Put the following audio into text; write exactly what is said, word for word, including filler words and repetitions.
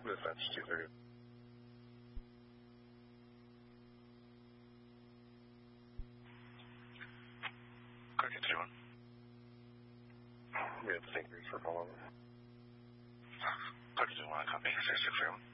Dispatch two thirty. Cricket three one. We have Saint Grace for follow-up. Cricket two one, copy. six six zero.